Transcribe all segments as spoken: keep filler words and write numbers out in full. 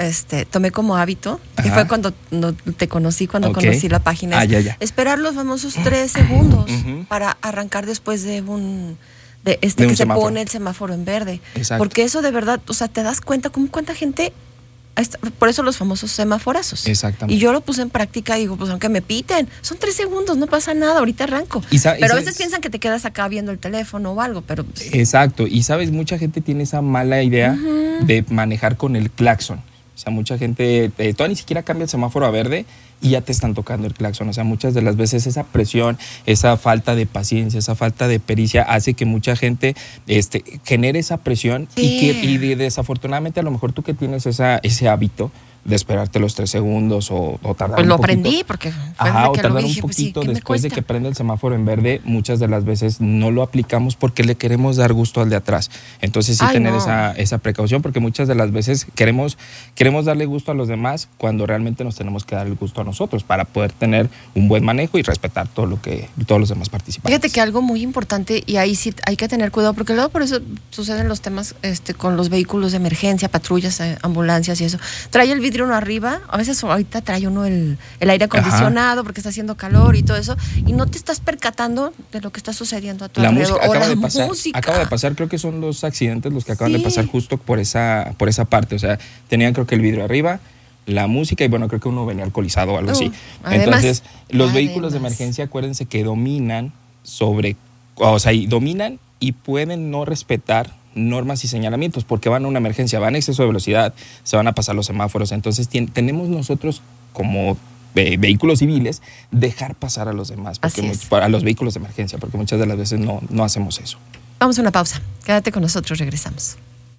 este, tomé como hábito, Ajá. y fue cuando no, te conocí, cuando Okay. conocí la página, Ah, ya, ya. esperar los famosos tres segundos Uh-huh. para arrancar después de un... de este De un que se semáforo. pone el semáforo en verde. Exacto. Porque eso de verdad, o sea, te das cuenta como cuánta gente... Está, por eso los famosos semaforazos. Exactamente. Y yo lo puse en práctica y digo, pues aunque me piten, son tres segundos, no pasa nada, ahorita arranco. Y sa- y pero a sabes- veces piensan que te quedas acá viendo el teléfono o algo, pero... pues, Exacto, y sabes, mucha gente tiene esa mala idea uh-huh. de manejar con el claxon. O sea, mucha gente, eh, todavía ni siquiera cambia el semáforo a verde y ya te están tocando el claxon. O sea, muchas de las veces esa presión, esa falta de paciencia, esa falta de pericia hace que mucha gente este, genere esa presión sí. y, que, y de, desafortunadamente a lo mejor tú que tienes esa, ese hábito de esperarte los tres segundos o, o tardar pues un lo poquito. aprendí porque fue Ajá, o que tardar lo dije, un poquito pues sí, después de cuesta? que prende el semáforo en verde, muchas de las veces no lo aplicamos porque le queremos dar gusto al de atrás. Entonces sí Ay, tener no. esa, esa precaución, porque muchas de las veces queremos, queremos darle gusto a los demás cuando realmente nos tenemos que dar el gusto a nosotros para poder tener un buen manejo y respetar todo lo que todos los demás participantes. Fíjate que algo muy importante, y ahí sí hay que tener cuidado, porque luego por eso suceden los temas este, con los vehículos de emergencia, patrullas, eh, ambulancias y eso. Trae el vidrio uno arriba, a veces ahorita trae uno el, el aire acondicionado, ajá, porque está haciendo calor y todo eso, y no te estás percatando de lo que está sucediendo a tu la alrededor. Música, o acaba la de pasar, música. Acaba de pasar, creo que son dos accidentes los que acaban sí. de pasar justo por esa, por esa parte. O sea, tenían creo que el vidrio arriba, la música y bueno, creo que uno venía alcoholizado o algo uh, así. Además, Entonces, los además. vehículos de emergencia, acuérdense que dominan sobre, o sea, y dominan y pueden no respetar normas y señalamientos porque van a una emergencia, van a exceso de velocidad, se van a pasar los semáforos. Entonces, ten, tenemos nosotros como eh, vehículos civiles dejar pasar a los demás, porque muy, a los vehículos de emergencia, porque muchas de las veces no, no hacemos eso. Vamos a una pausa. Quédate con nosotros, regresamos.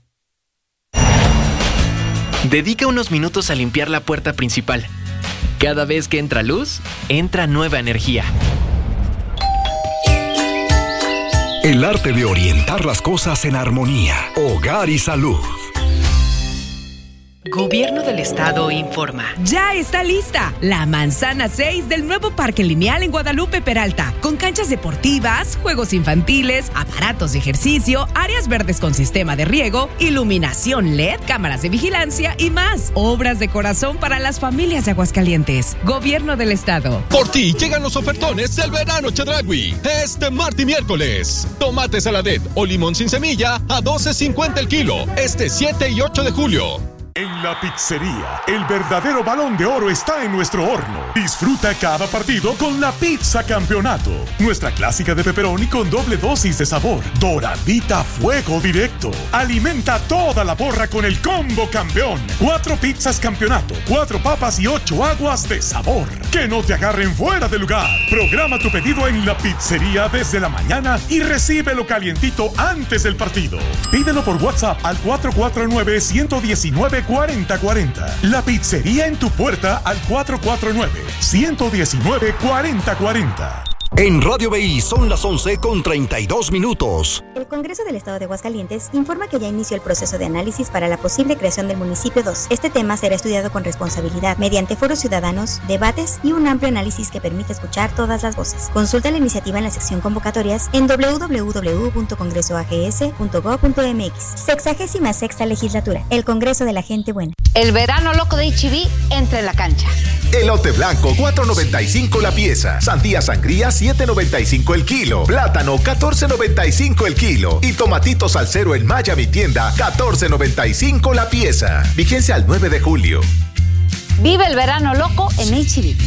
Dedica unos minutos a limpiar la puerta principal. Cada vez que entra luz, entra nueva energía. El arte de orientar las cosas en armonía. Hogar y salud. Gobierno del Estado informa. Ya está lista la manzana seis del nuevo Parque Lineal en Guadalupe Peralta, con canchas deportivas, juegos infantiles, aparatos de ejercicio, áreas verdes con sistema de riego, iluminación L E D, cámaras de vigilancia y más. Obras de corazón para las familias de Aguascalientes. Gobierno del Estado. Por ti llegan los ofertones del verano Chedraui. Este martes y miércoles. Tomate saladet o limón sin semilla a doce cincuenta el kilo. Este siete y ocho de julio. En la pizzería, el verdadero Balón de Oro está en nuestro horno. Disfruta cada partido con la pizza campeonato. Nuestra clásica de pepperoni con doble dosis de sabor. Doradita a fuego directo. Alimenta toda la porra con el combo campeón. Cuatro pizzas campeonato, cuatro papas y ocho aguas de sabor. Que no te agarren fuera de lugar. Programa tu pedido en la pizzería desde la mañana y recíbelo calientito antes del partido. Pídelo por WhatsApp al cuatro cuatro nueve, uno uno nueve, cuarenta cuarenta. La pizzería en tu puerta al cuatro cuatro nueve, uno uno nueve, cuarenta cuarenta. En Radio B I son las once con treinta y dos minutos. El Congreso del Estado de Aguascalientes informa que ya inició el proceso de análisis para la posible creación del municipio dos. Este tema será estudiado con responsabilidad mediante foros ciudadanos, debates y un amplio análisis que permite escuchar todas las voces. Consulta la iniciativa en la sección convocatorias en doble u doble u doble u punto congreso a g s punto gob punto m x. Sexagésima sexta legislatura. El Congreso de la Gente Buena. El verano loco de H E B entra en la cancha. Elote blanco cuatro noventa y cinco la pieza. Sandía sangría siete noventa y cinco el kilo. Plátano catorce noventa y cinco el kilo. Y tomatito salsero en Maya mi tienda catorce noventa y cinco la pieza. Vigencia al nueve de julio. Vive el verano loco en H E B.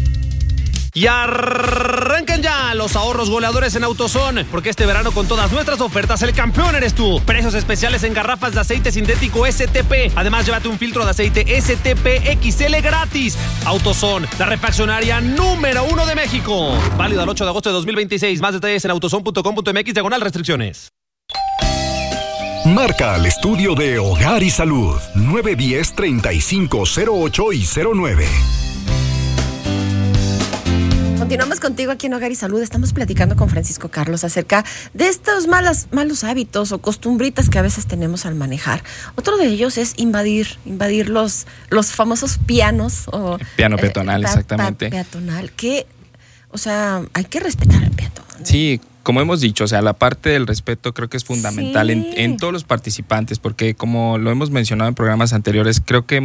Y arrancan ya los ahorros goleadores en AutoZone, porque este verano con todas nuestras ofertas el campeón eres tú. Precios especiales en garrafas de aceite sintético S T P. Además, llévate un filtro de aceite S T P X L gratis. AutoZone, la refaccionaria número uno de México. Válido al ocho de agosto de dos mil veintiséis. Más detalles en autozone punto com punto m x diagonal restricciones. Marca al estudio de Hogar y Salud nueve uno cero, treinta y cinco cero ocho y cero nueve. Continuamos contigo aquí en Hogar y Salud. Estamos platicando con Francisco Carlos acerca de estos malas, malos hábitos o costumbritas que a veces tenemos al manejar. Otro de ellos es invadir, invadir los, los famosos pianos. O, Piano peatonal, eh, pa, exactamente. Pa, peatonal, que, o sea, hay que respetar al peatón. Sí, como hemos dicho, o sea, la parte del respeto creo que es fundamental sí. en, en todos los participantes, porque como lo hemos mencionado en programas anteriores, creo que